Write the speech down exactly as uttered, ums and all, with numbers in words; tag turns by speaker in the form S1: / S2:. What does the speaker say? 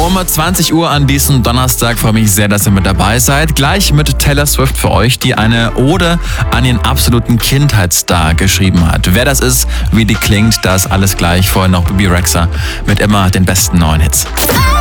S1: Um zwanzig Uhr an diesem Donnerstag freue ich mich sehr, dass ihr mit dabei seid. Gleich mit Taylor Swift für euch, die eine Ode an ihren absoluten Kindheitsstar geschrieben hat. Wer das ist, wie die klingt, das alles gleich. Vorher noch Bebe Rexha mit immer den besten neuen Hits.